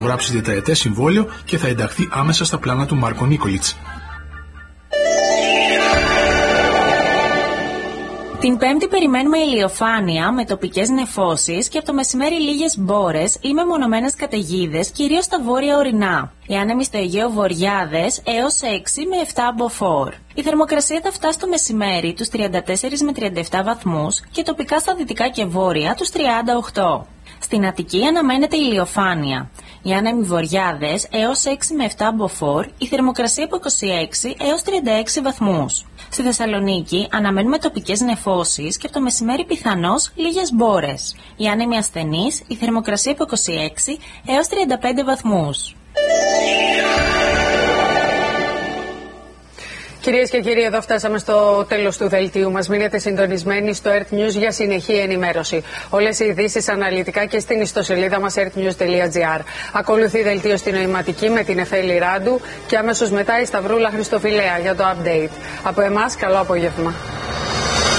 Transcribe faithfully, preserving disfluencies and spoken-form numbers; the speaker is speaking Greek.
γράψει διεταετές συμβόλαιο και θα ενταχθεί άμεσα στα πλάνα του Μάρκο Νίκολιτς. Την Πέμπτη περιμένουμε ηλιοφάνεια με τοπικές νεφώσεις και από το μεσημέρι λίγες μπόρες ή μεμονωμένες καταιγίδες, κυρίως στα βόρεια ορεινά. Οι άνεμοι στο Αιγαίο βοριάδες έως έξι με επτά μποφόρ. Η θερμοκρασία θα φτάσει το μεσημέρι τους τριάντα τέσσερα με τριάντα επτά βαθμούς και τοπικά στα δυτικά και βόρεια τους τριάντα οκτώ. Στην Αττική αναμένεται ηλιοφάνεια. Οι άνεμοι βοριάδες έως έξι με επτά μποφόρ, η θερμοκρασία από είκοσι έξι έως τριάντα έξι βαθμούς. Στη Θεσσαλονίκη αναμένουμε τοπικές νεφώσεις και από το μεσημέρι πιθανώς λίγες μπόρες. Οι άνεμοι ασθενείς, η θερμοκρασία από είκοσι έξι έως τριάντα πέντε βαθμούς. Κυρίες και κύριοι, εδώ φτάσαμε στο τέλος του δελτίου μας. Μείνετε συντονισμένοι στο Earth News για συνεχή ενημέρωση. Όλες οι ειδήσεις αναλυτικά και στην ιστοσελίδα μας earthnews τελεία gr. Ακολουθεί δελτίο στη νοηματική με την Εφέλη Ράντου και αμέσως μετά η Σταυρούλα Χριστοφιλέα για το update. Από εμάς, καλό απόγευμα.